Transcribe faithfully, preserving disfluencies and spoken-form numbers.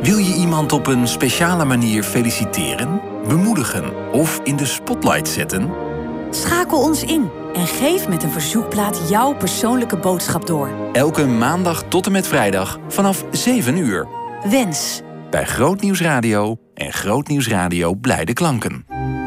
Wil je iemand op een speciale manier feliciteren, bemoedigen of in de spotlight zetten? Schakel ons in en geef met een verzoekplaat jouw persoonlijke boodschap door. Elke maandag tot en met vrijdag vanaf zeven uur. Wens. Bij Groot Nieuws Radio en Groot Nieuws Radio Blijde Klanken.